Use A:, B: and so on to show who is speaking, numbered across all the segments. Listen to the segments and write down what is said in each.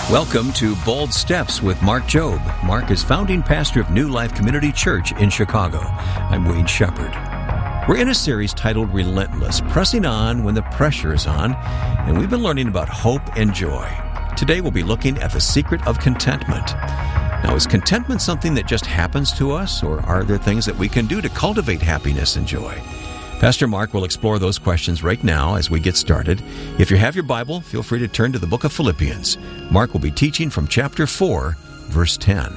A: Welcome to Bold Steps with Mark Jobe. Mark is founding pastor of New Life Community Church in Chicago. I'm Wayne Shepherd. We're in a series titled Relentless, pressing on when the pressure is on, and we've been learning about hope and joy. Today we'll be looking at the secret of contentment. Now, is contentment something that just happens to us, or are there things that we can do to cultivate happiness and joy? Pastor Mark will explore those questions right now as we get started. If you have your Bible, feel free to turn to the book of Philippians. Mark will be teaching from chapter 4, verse 10.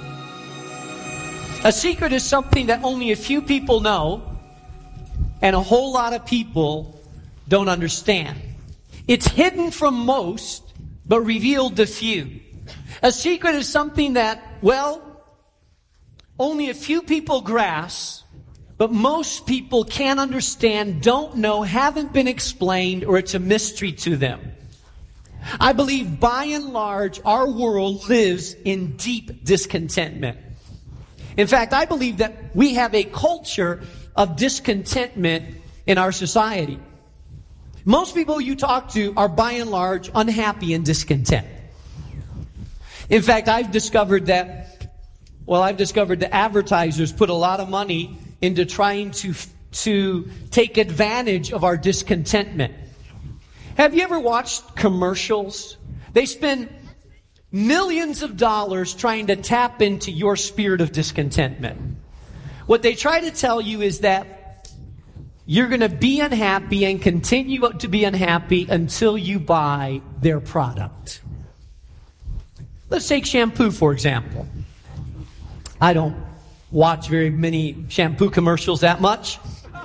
B: A secret is something that only a few people know, and a whole lot of people don't understand. It's hidden from most, but revealed to few. A secret is something that, only a few people grasp, but most people can't understand, don't know, haven't been explained, or it's a mystery to them. I believe by and large, our world lives in deep discontentment. In fact, I believe that we have a culture of discontentment in our society. Most people you talk to are by and large unhappy and discontent. In fact, I've discovered that advertisers put a lot of money into trying to take advantage of our discontentment. Have you ever watched commercials? They spend millions of dollars trying to tap into your spirit of discontentment. What they try to tell you is that you're going to be unhappy and continue to be unhappy until you buy their product. Let's take shampoo, for example. I don't watch very many shampoo commercials that much.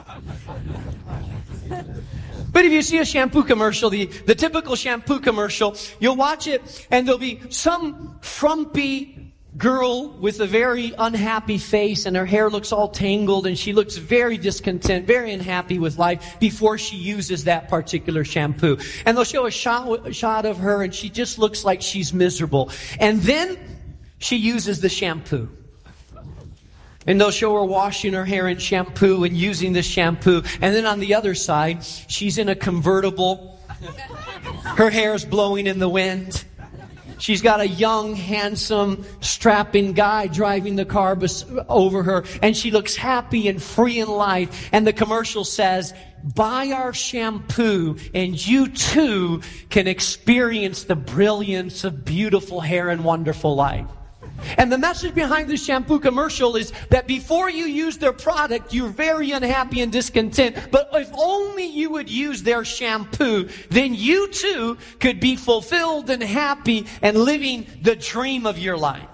B: But if you see a shampoo commercial, the typical shampoo commercial, you'll watch it and there'll be some frumpy girl with a very unhappy face and her hair looks all tangled and she looks very discontent, very unhappy with life before she uses that particular shampoo. And they'll show a shot of her and she just looks like she's miserable. And then she uses the shampoo. And they'll show her washing her hair in shampoo and using the shampoo. And then on the other side, she's in a convertible. Her hair's blowing in the wind. She's got a young, handsome, strapping guy driving the car over her. And she looks happy and free in life. And the commercial says, buy our shampoo and you too can experience the brilliance of beautiful hair and wonderful life. And the message behind the shampoo commercial is that before you use their product, you're very unhappy and discontent. But if only you would use their shampoo, then you too could be fulfilled and happy and living the dream of your life.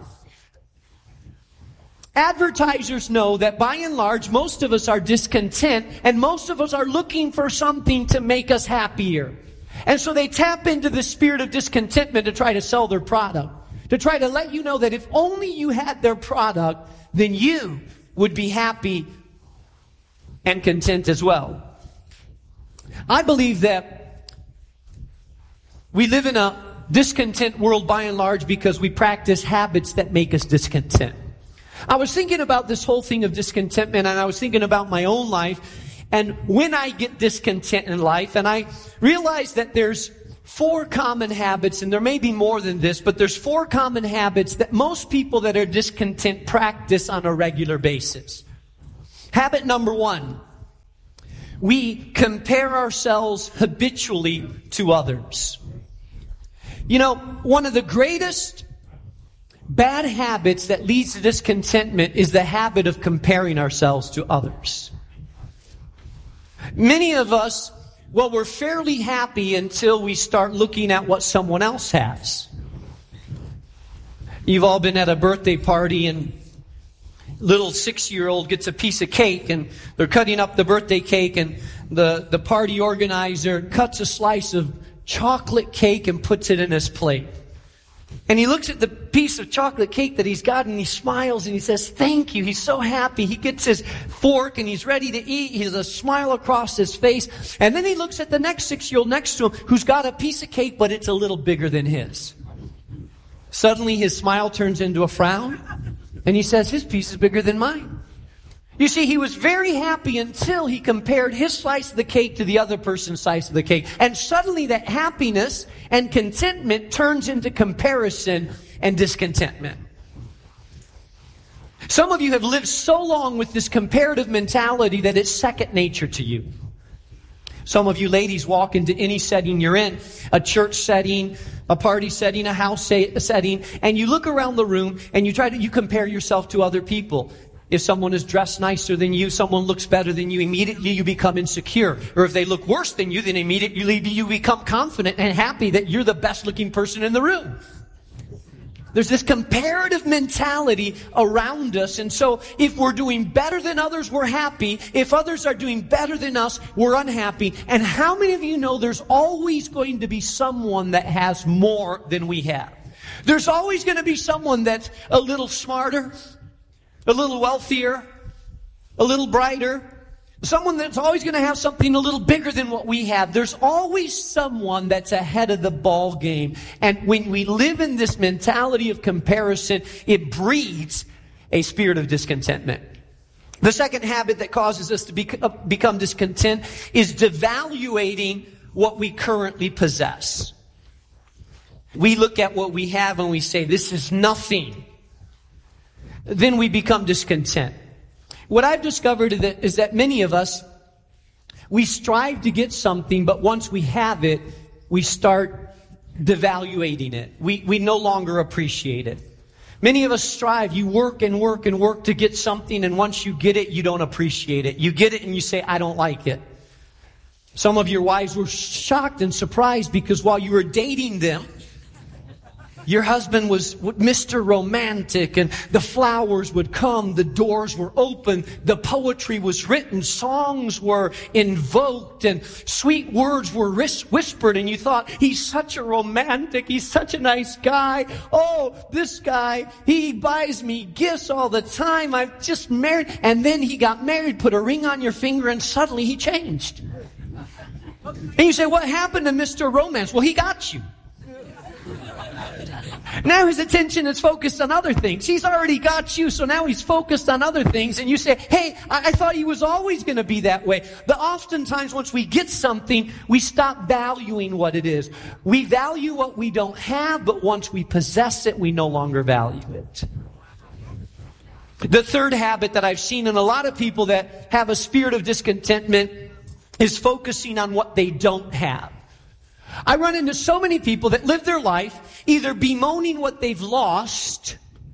B: Advertisers know that by and large, most of us are discontent and most of us are looking for something to make us happier. And so they tap into the spirit of discontentment to try to sell their product. To try to let you know that if only you had their product, then you would be happy and content as well. I believe that we live in a discontent world by and large because we practice habits that make us discontent. I was thinking about this whole thing of discontentment, and I was thinking about my own life, and when I get discontent in life, and I realized that there's 4 common habits, and there may be more than this, but there's 4 common habits that most people that are discontent practice on a regular basis. Habit number 1, we compare ourselves habitually to others. You know, one of the greatest bad habits that leads to discontentment is the habit of comparing ourselves to others. Many of us, we're fairly happy until we start looking at what someone else has. You've all been at a birthday party and little 6-year-old gets a piece of cake and they're cutting up the birthday cake and the party organizer cuts a slice of chocolate cake and puts it in his plate. And he looks at the piece of chocolate cake that he's got and he smiles and he says, thank you. He's so happy. He gets his fork and he's ready to eat. He has a smile across his face. And then he looks at the next 6-year-old next to him who's got a piece of cake, but it's a little bigger than his. Suddenly his smile turns into a frown and he says, his piece is bigger than mine. You see, he was very happy until he compared his slice of the cake to the other person's slice of the cake. And suddenly that happiness and contentment turns into comparison and discontentment. Some of you have lived so long with this comparative mentality that it's second nature to you. Some of you ladies walk into any setting you're in, a church setting, a party setting, a house setting, and you look around the room and you compare yourself to other people. If someone is dressed nicer than you, someone looks better than you, immediately you become insecure. Or if they look worse than you, then immediately you become confident and happy that you're the best looking person in the room. There's this comparative mentality around us. And so if we're doing better than others, we're happy. If others are doing better than us, we're unhappy. And how many of you know there's always going to be someone that has more than we have? There's always going to be someone that's a little smarter, a little wealthier, a little brighter. Someone that's always going to have something a little bigger than what we have. There's always someone that's ahead of the ball game. And when we live in this mentality of comparison, it breeds a spirit of discontentment. The second habit that causes us to become discontent is devaluating what we currently possess. We look at what we have and we say, this is nothing. Then we become discontent. What I've discovered is that many of us, we strive to get something, but once we have it, we start devaluating it. We no longer appreciate it. Many of us strive, you work and work and work to get something, and once you get it, you don't appreciate it. You get it and you say, I don't like it. Some of your wives were shocked and surprised because while you were dating them, your husband was Mr. Romantic, and the flowers would come, the doors were open, the poetry was written, songs were invoked, and sweet words were whispered, and you thought, he's such a romantic, he's such a nice guy. Oh, this guy, he buys me gifts all the time. I've just married. And then he got married, put a ring on your finger, and suddenly he changed. And you say, what happened to Mr. Romance? Well, he got you. Now his attention is focused on other things. He's already got you, so now he's focused on other things. And you say, hey, I thought he was always going to be that way. But oftentimes once we get something, we stop valuing what it is. We value what we don't have, but once we possess it, we no longer value it. The third habit that I've seen in a lot of people that have a spirit of discontentment is focusing on what they don't have. I run into so many people that live their life either bemoaning what they've lost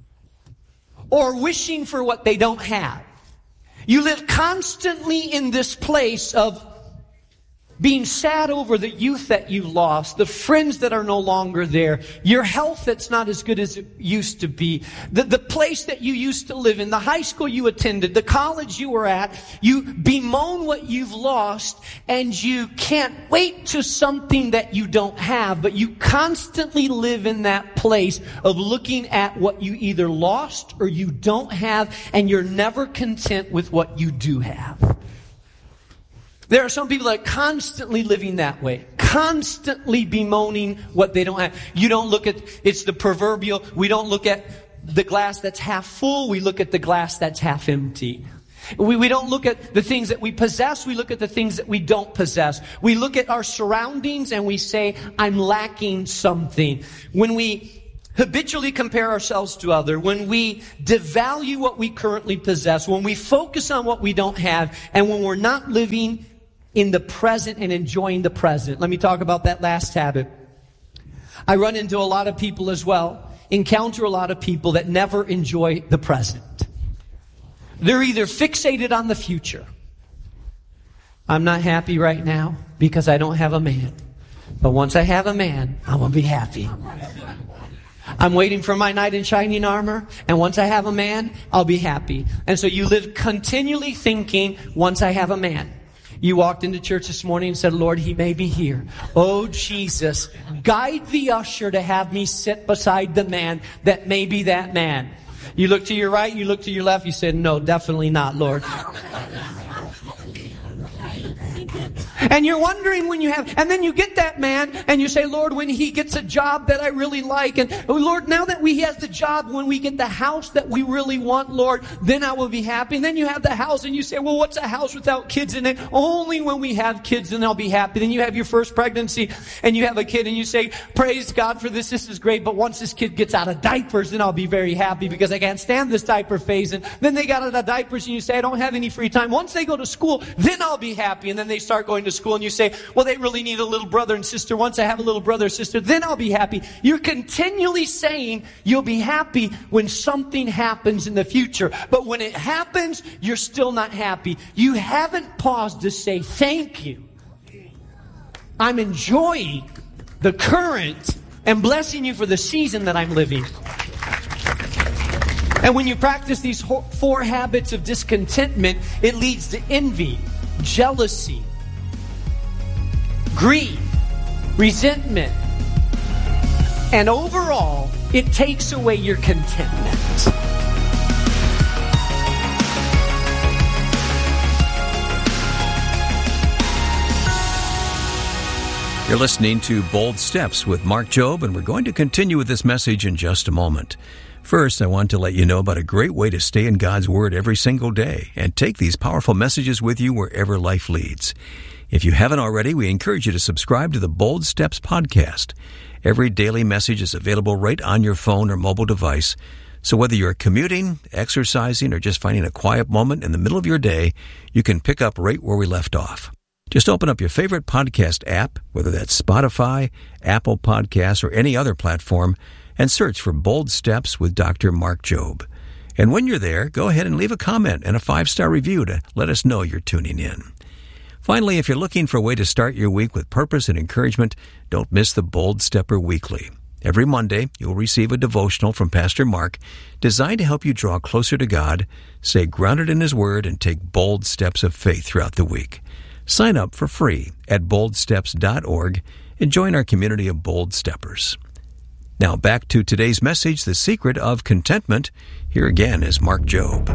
B: or wishing for what they don't have. You live constantly in this place of being sad over the youth that you lost, the friends that are no longer there, your health that's not as good as it used to be, the place that you used to live in, the high school you attended, the college you were at. You bemoan what you've lost, and you can't wait to something that you don't have, but you constantly live in that place of looking at what you either lost or you don't have, and you're never content with what you do have. There are some people that are constantly living that way, constantly bemoaning what they don't have. You don't look at, it's the proverbial, we don't look at the glass that's half full, we look at the glass that's half empty. We don't look at the things that we possess, we look at the things that we don't possess. We look at our surroundings and we say, I'm lacking something. When we habitually compare ourselves to others, when we devalue what we currently possess, when we focus on what we don't have, and when we're not living in the present and enjoying the present. Let me talk about that last habit. I run into a lot of people as well, encounter a lot of people that never enjoy the present. They're either fixated on the future. I'm not happy right now because I don't have a man. But once I have a man, I'm going to be happy. I'm waiting for my knight in shining armor, and once I have a man, I'll be happy. And so you live continually thinking, once I have a man. You walked into church this morning and said, Lord, he may be here. Oh, Jesus, guide the usher to have me sit beside the man that may be that man. You look to your right, you look to your left, you said, no, definitely not, Lord. And you're wondering when you have, and then you get that man and you say, Lord, when he gets a job that I really like, and oh, Lord, now that he has the job, when we get the house that we really want, Lord, then I will be happy. And then you have the house and you say, well, what's a house without kids in it? Only when we have kids then I'll be happy. Then you have your first pregnancy and you have a kid and you say, praise God for this is great, but once this kid gets out of diapers, then I'll be very happy because I can't stand this diaper phase. And then they got out of diapers and you say, I don't have any free time. Once they go to school, then I'll be happy. And then they start going to school and you say, well, they really need a little brother and sister. Once I have a little brother or sister, then I'll be happy. You're continually saying you'll be happy when something happens in the future. But when it happens, you're still not happy. You haven't paused to say thank you. I'm enjoying the current and blessing you for the season that I'm living. And when you practice these 4 habits of discontentment, it leads to envy, jealousy, greed, resentment, and overall, it takes away your contentment.
A: You're listening to Bold Steps with Mark Jobe, and we're going to continue with this message in just a moment. First, I want to let you know about a great way to stay in God's Word every single day and take these powerful messages with you wherever life leads. If you haven't already, we encourage you to subscribe to the Bold Steps podcast. Every daily message is available right on your phone or mobile device. So whether you're commuting, exercising, or just finding a quiet moment in the middle of your day, you can pick up right where we left off. Just open up your favorite podcast app, whether that's Spotify, Apple Podcasts, or any other platform, and search for Bold Steps with Dr. Mark Jobe. And when you're there, go ahead and leave a comment and a 5-star review to let us know you're tuning in. Finally, if you're looking for a way to start your week with purpose and encouragement, don't miss the Bold Stepper Weekly. Every Monday, you'll receive a devotional from Pastor Mark designed to help you draw closer to God, stay grounded in His Word, and take bold steps of faith throughout the week. Sign up for free at boldsteps.org and join our community of Bold Steppers. Now back to today's message, The Secret of Contentment. Here again is Mark Jobe.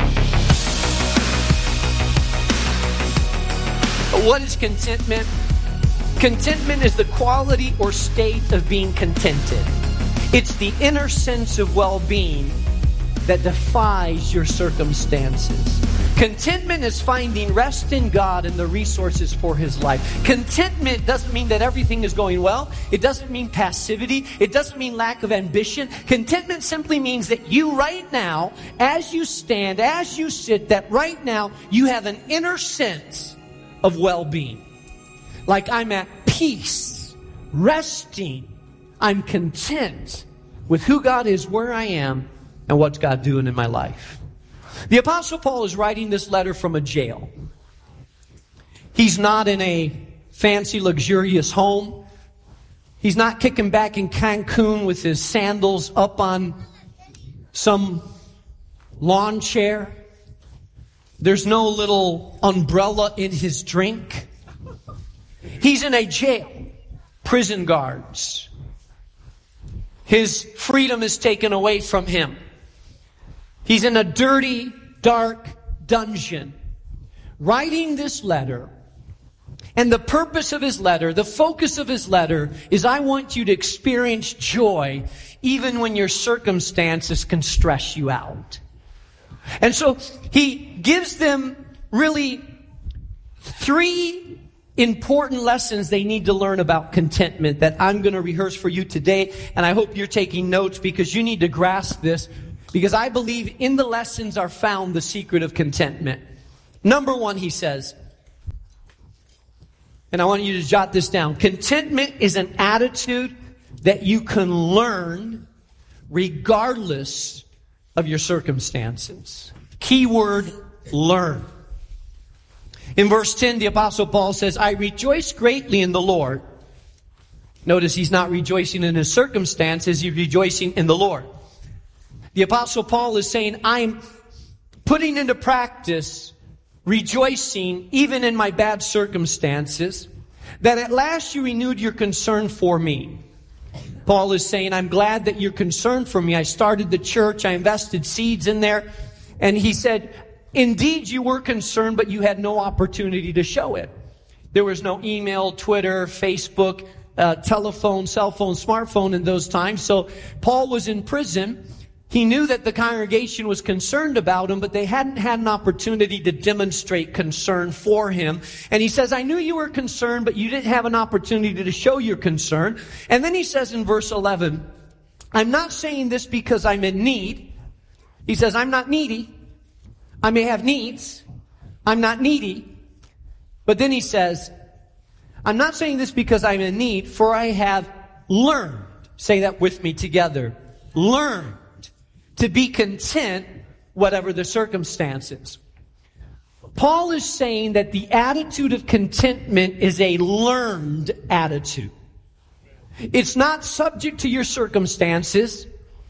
B: What is contentment? Contentment is the quality or state of being contented. It's the inner sense of well-being that defies your circumstances. Contentment is finding rest in God and the resources for His life. Contentment doesn't mean that everything is going well. It doesn't mean passivity. It doesn't mean lack of ambition. Contentment simply means that you right now, as you stand, as you sit, that right now you have an inner sense of well-being. Like I'm at peace, resting. I'm content with who God is, where I am, and what's God doing in my life. The Apostle Paul is writing this letter from a jail. He's not in a fancy, luxurious home. He's not kicking back in Cancun with his sandals up on some lawn chair. There's no little umbrella in his drink. He's in a jail. Prison guards. His freedom is taken away from him. He's in a dirty, dark dungeon, writing this letter. And the purpose of his letter, the focus of his letter, is I want you to experience joy even when your circumstances can stress you out. And so he gives them really 3 important lessons they need to learn about contentment that I'm going to rehearse for you today. And I hope you're taking notes because you need to grasp this. Because I believe in the lessons are found the secret of contentment. Number 1, he says, and I want you to jot this down. Contentment is an attitude that you can learn regardless of your circumstances. Key word, learn. In verse 10, the Apostle Paul says, I rejoice greatly in the Lord. Notice he's not rejoicing in his circumstances, he's rejoicing in the Lord. The Apostle Paul is saying, I'm putting into practice rejoicing even in my bad circumstances, that at last you renewed your concern for me. Paul is saying, I'm glad that you're concerned for me. I started the church, I invested seeds in there. And he said, indeed you were concerned, but you had no opportunity to show it. There was no email, Twitter, Facebook, telephone, cell phone, smartphone in those times. So Paul was in prison. He knew that the congregation was concerned about him, but they hadn't had an opportunity to demonstrate concern for him. And he says, I knew you were concerned, but you didn't have an opportunity to show your concern. And then he says in verse 11, I'm not saying this because I'm in need. He says, I'm not needy. I may have needs. I'm not needy. But then he says, I'm not saying this because I'm in need, for I have learned. Say that with me together. Learned to be content, whatever the circumstances. Paul is saying that the attitude of contentment is a learned attitude. It's not subject to your circumstances.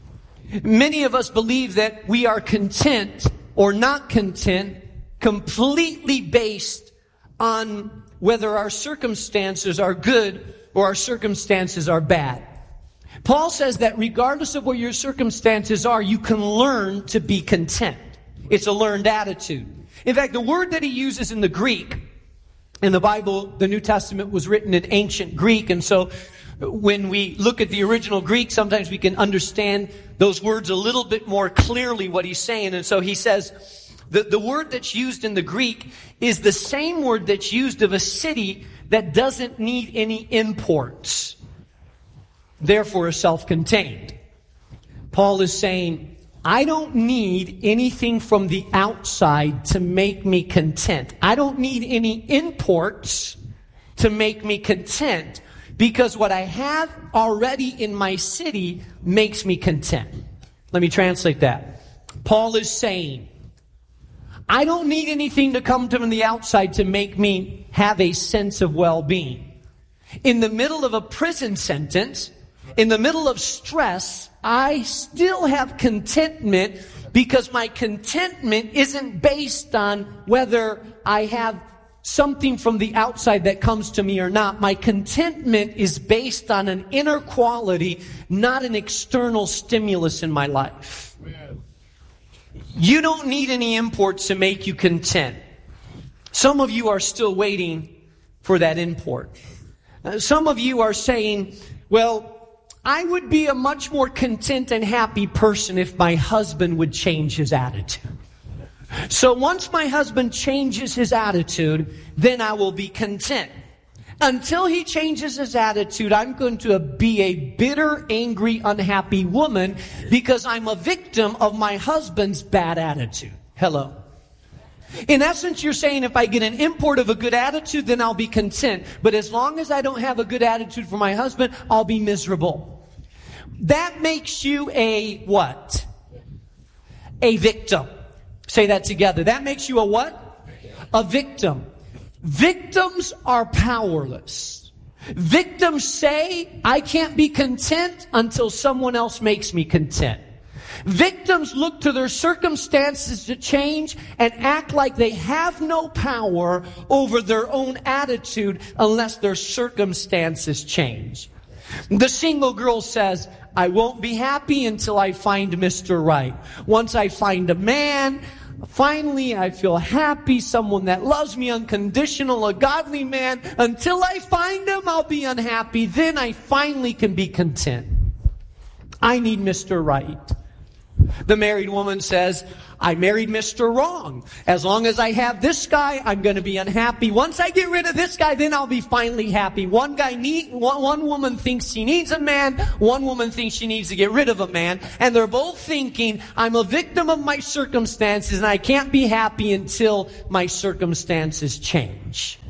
B: Many of us believe that we are content or not content completely based on whether our circumstances are good or our circumstances are bad. Paul says that regardless of what your circumstances are, you can learn to be content. It's a learned attitude. In fact, the word that he uses in the Greek, in the Bible, the New Testament was written in ancient Greek, and so when we look at the original Greek, sometimes we can understand those words a little bit more clearly what he's saying. And so he says, the word that's used in the Greek is the same word that's used of a city that doesn't need any imports. Therefore is self-contained. Paul is saying, I don't need anything from the outside to make me content. I don't need any imports to make me content, because what I have already in my city makes me content. Let me translate that. Paul is saying, I don't need anything to come from the outside to make me have a sense of well-being. In the middle of a prison sentence, in the middle of stress, I still have contentment, because my contentment isn't based on whether I have something from the outside that comes to me or not. My contentment is based on an inner quality, not an external stimulus in my life. You don't need any imports to make you content. Some of you are still waiting for that import. Some of you are saying, well, I would be a much more content and happy person if my husband would change his attitude. So once my husband changes his attitude, then I will be content. Until he changes his attitude, I'm going to be a bitter, angry, unhappy woman, because I'm a victim of my husband's bad attitude. Hello. In essence, you're saying if I get an import of a good attitude, then I'll be content. But as long as I don't have a good attitude for my husband, I'll be miserable. That makes you a what? A victim. Say that together. That makes you a what? A victim. Victims are powerless. Victims say, I can't be content until someone else makes me content. Victims look to their circumstances to change and act like they have no power over their own attitude unless their circumstances change. The single girl says, I won't be happy until I find Mr. Right. Once I find a man, finally I feel happy, someone that loves me unconditional, a godly man. Until I find him, I'll be unhappy. Then I finally can be content. I need Mr. Right. The married woman says, I married Mr. Wrong. As long as I have this guy, I'm going to be unhappy. Once I get rid of this guy, then I'll be finally happy. One woman thinks she needs a man. One woman thinks she needs to get rid of a man. And they're both thinking, I'm a victim of my circumstances and I can't be happy until my circumstances change.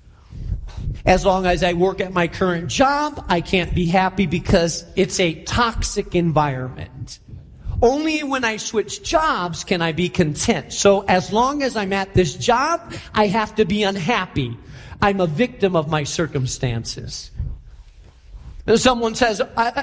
B: As long as I work at my current job, I can't be happy because it's a toxic environment. Only when I switch jobs can I be content. So as long as I'm at this job, I have to be unhappy. I'm a victim of my circumstances. Someone says,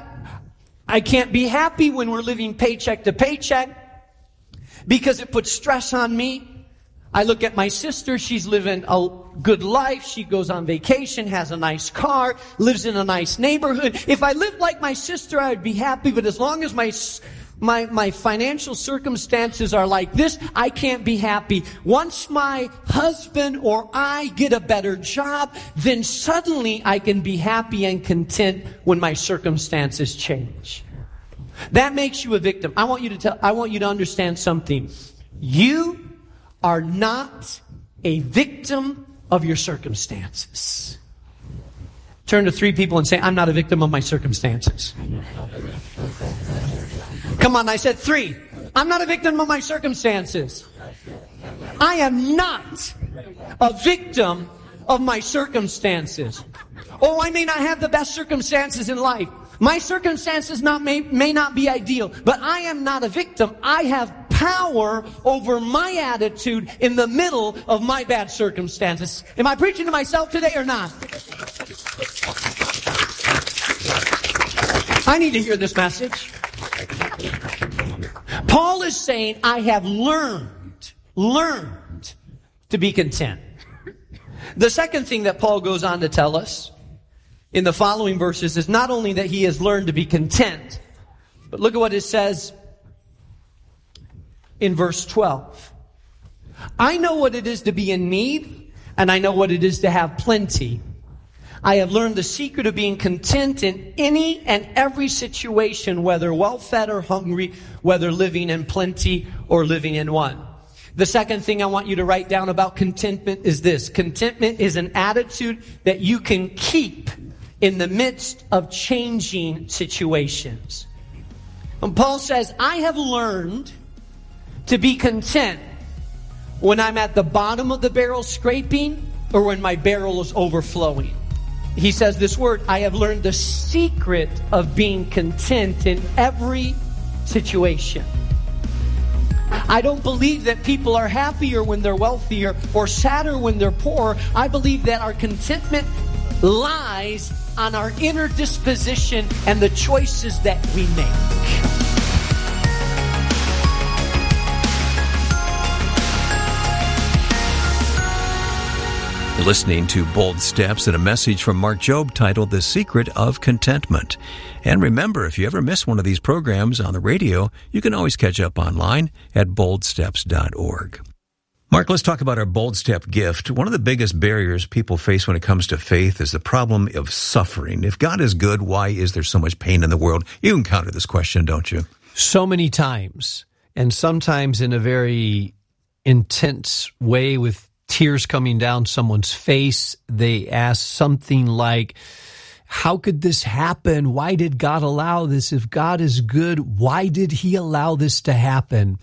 B: I can't be happy when we're living paycheck to paycheck because it puts stress on me. I look at my sister, she's living a good life, she goes on vacation, has a nice car, lives in a nice neighborhood. If I lived like my sister, I would be happy, but as long as my my financial circumstances are like this, I can't be happy. Once my husband or I get a better job, then suddenly I can be happy and content when my circumstances change. That makes you a victim. I want you to understand something. You are not a victim of your circumstances. Turn to 3 people and say, I'm not a victim of my circumstances. Come on, I said 3. I'm not a victim of my circumstances. I am not a victim of my circumstances. Oh, I may not have the best circumstances in life. My circumstances may not be ideal, but I am not a victim. I have power over my attitude in the middle of my bad circumstances. Am I preaching to myself today or not? I need to hear this message. Paul is saying, I have learned to be content. The second thing that Paul goes on to tell us in the following verses is not only that he has learned to be content, but look at what it says in verse 12. I know what it is to be in need, and I know what it is to have plenty. I have learned the secret of being content in any and every situation, whether well-fed or hungry, whether living in plenty or living in want. The second thing I want you to write down about contentment is this. Contentment is an attitude that you can keep in the midst of changing situations. And Paul says, I have learned to be content when I'm at the bottom of the barrel scraping or when my barrel is overflowing. He says this word, I have learned the secret of being content in every situation. I don't believe that people are happier when they're wealthier or sadder when they're poor. I believe that our contentment lies on our inner disposition and the choices that we make.
A: You're listening to Bold Steps and a message from Mark Jobe titled The Secret of Contentment. And remember, if you ever miss one of these programs on the radio, you can always catch up online at boldsteps.org. Mark, let's talk about our Bold Step gift. One of the biggest barriers people face when it comes to faith is the problem of suffering. If God is good, why is there so much pain in the world? You encounter this question, don't you?
C: So many times, and sometimes in a very intense way with tears coming down someone's face. They ask something like, how could this happen? Why did God allow this? If God is good, why did he allow this to happen?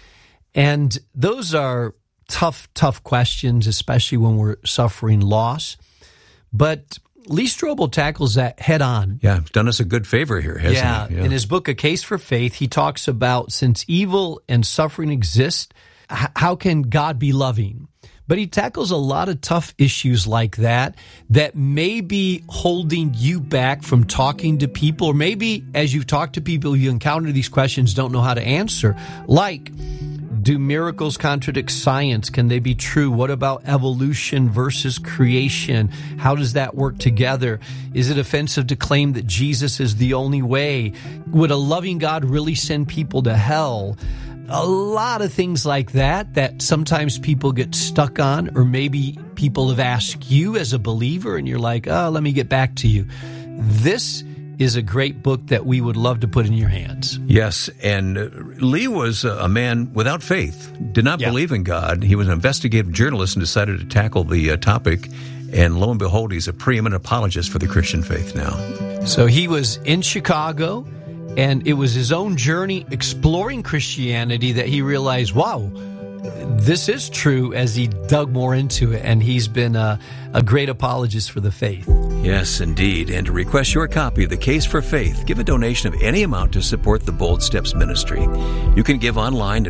C: And those are tough questions, especially when we're suffering loss. But Lee Strobel tackles that head on.
A: Yeah, done us a good favor here, hasn't he? Yeah.
C: In his book, A Case for Faith, he talks about since evil and suffering exist, how can God be loving? But he tackles a lot of tough issues like that may be holding you back from talking to people, or maybe as you've talked to people, you encounter these questions, don't know how to answer. Like, do miracles contradict science? Can they be true? What about evolution versus creation? How does that work together? Is it offensive to claim that Jesus is the only way? Would a loving God really send people to hell? A lot of things like that sometimes people get stuck on, or maybe people have asked you as a believer and you're like, oh, let me get back to you. This is a great book that we would love to put in your hands.
A: Yes, and Lee was a man without faith, did not believe in God. He was an investigative journalist and decided to tackle the topic, and lo and behold, he's a preeminent apologist for the Christian faith now.
C: So he was in Chicago, and it was his own journey exploring Christianity that he realized, wow, this is true, as he dug more into it, and he's been a great apologist for the faith.
A: Yes, indeed. And to request your copy of The Case for Faith, give a donation of any amount to support the Bold Steps ministry. You can give online at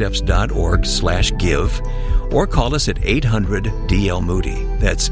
A: boldsteps.org/give or call us at 800-DL-MOODY. That's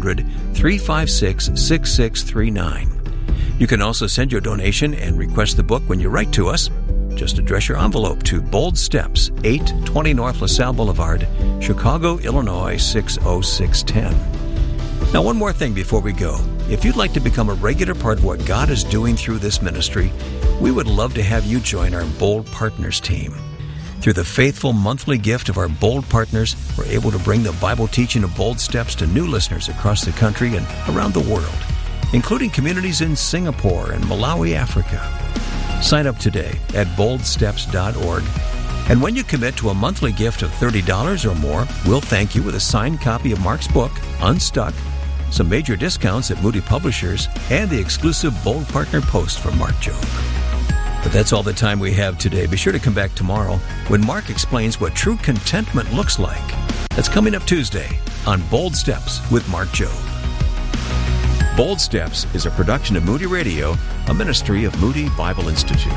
A: 800-356-6639. You can also send your donation and request the book when you write to us. Just address your envelope to Bold Steps, 820 North LaSalle Boulevard, Chicago, Illinois, 60610. Now, one more thing before we go. If you'd like to become a regular part of what God is doing through this ministry, we would love to have you join our Bold Partners team. Through the faithful monthly gift of our Bold Partners, we're able to bring the Bible teaching of Bold Steps to new listeners across the country and around the world, including communities in Singapore and Malawi, Africa. Sign up today at boldsteps.org. And when you commit to a monthly gift of $30 or more, we'll thank you with a signed copy of Mark's book, Unstuck, some major discounts at Moody Publishers, and the exclusive Bold Partner post from Mark Jobe. But that's all the time we have today. Be sure to come back tomorrow when Mark explains what true contentment looks like. That's coming up Tuesday on Bold Steps with Mark Jobe. Bold Steps is a production of Moody Radio, a ministry of Moody Bible Institute.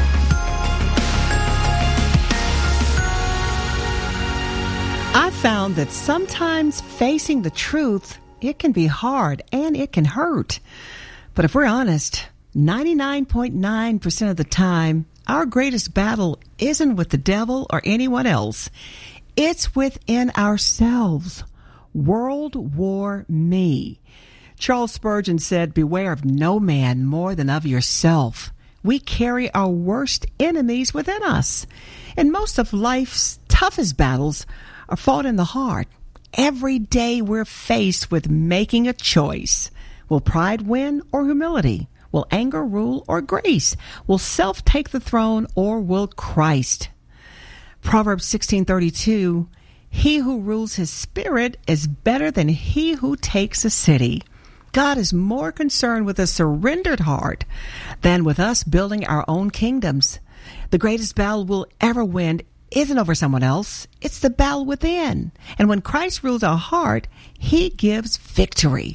D: I've found that sometimes facing the truth, it can be hard and it can hurt. But if we're honest, 99.9% of the time, our greatest battle isn't with the devil or anyone else. It's within ourselves. World War Me. Charles Spurgeon said, "Beware of no man more than of yourself." We carry our worst enemies within us. And most of life's toughest battles are fought in the heart. Every day we're faced with making a choice. Will pride win or humility? Will anger rule or grace? Will self take the throne or will Christ? Proverbs 16:32, he who rules his spirit is better than he who takes a city. God is more concerned with a surrendered heart than with us building our own kingdoms. The greatest battle we'll ever win isn't over someone else. It's the battle within. And when Christ rules our heart, he gives victory.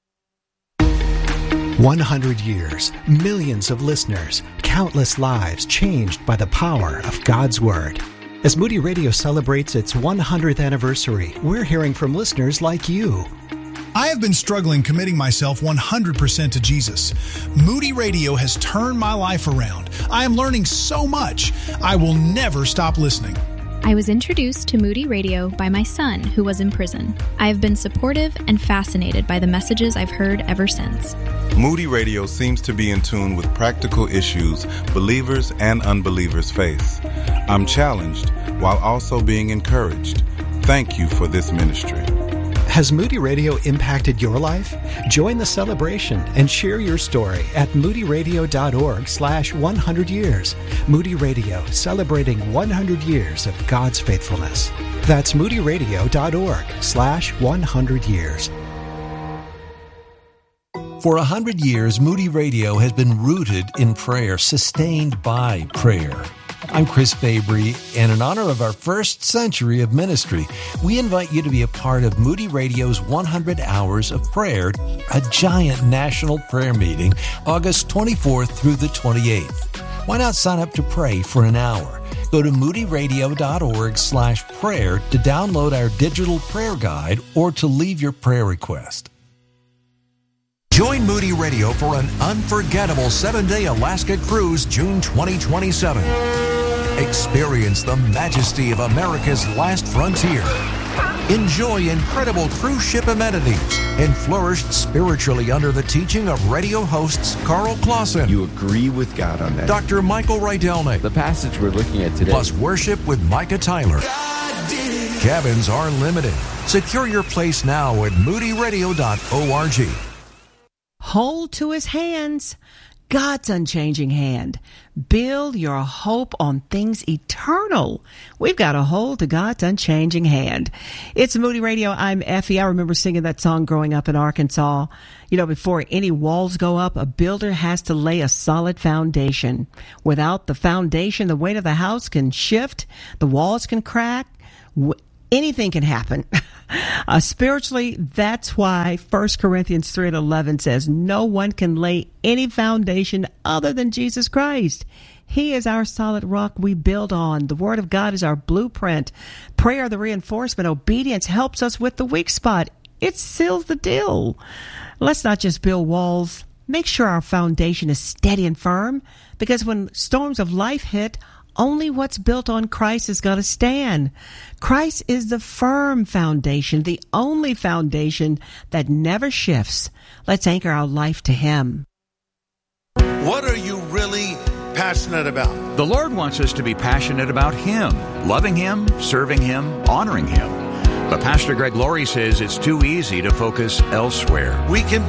E: 100 years, millions of listeners, countless lives changed by the power of God's Word. As Moody Radio celebrates its 100th anniversary, we're hearing from listeners like you.
F: I have been struggling committing myself 100% to Jesus. Moody Radio has turned my life around. I am learning so much. I will never stop listening.
G: I was introduced to Moody Radio by my son, who was in prison. I have been supportive and fascinated by the messages I've heard ever since.
H: Moody Radio seems to be in tune with practical issues believers and unbelievers face. I'm challenged while also being encouraged. Thank you for this ministry.
E: Has Moody Radio impacted your life? Join the celebration and share your story at moodyradio.org/100 years. Moody Radio, celebrating 100 years of God's faithfulness. That's moodyradio.org/100 years.
I: For 100 years, Moody Radio has been rooted in prayer, sustained by prayer. I'm Chris Fabry, and in honor of our first century of ministry, we invite you to be a part of Moody Radio's 100 Hours of Prayer, a giant national prayer meeting, August 24th through the 28th. Why not sign up to pray for an hour? Go to moodyradio.org/prayer to download our digital prayer guide or to leave your prayer request.
J: Join Moody Radio for an unforgettable 7-day Alaska cruise, June 2027. Experience the majesty of America's last frontier. Enjoy incredible cruise ship amenities and flourish spiritually under the teaching of radio hosts Carl Clausen.
K: You agree with God on that.
J: Dr. Michael Rydelnik.
K: The passage we're looking at today.
J: Plus worship with Micah Tyler. Cabins are limited. Secure your place now at moodyradio.org.
D: Hold to his hands, God's unchanging hand. Build your hope on things eternal. We've got to hold to God's unchanging hand. It's Moody Radio. I'm Effie. I remember singing that song growing up in Arkansas. You know, before any walls go up, a builder has to lay a solid foundation. Without the foundation, the weight of the house can shift, the walls can crack, anything can happen. Spiritually, that's why 1 Corinthians 3:11 says, no one can lay any foundation other than Jesus Christ. He is our solid rock we build on. The Word of God is our blueprint. Prayer, the reinforcement. Obedience helps us with the weak spot. It seals the deal. Let's not just build walls. Make sure our foundation is steady and firm, because when storms of life hit, Only what's built on Christ is going to stand. Christ is the firm foundation, the only foundation that never shifts. Let's anchor our life to Him.
L: What are you really passionate about?
M: The Lord wants us to be passionate about Him, loving Him, serving Him, honoring Him. But Pastor Greg Laurie says it's too easy to focus elsewhere.
L: We can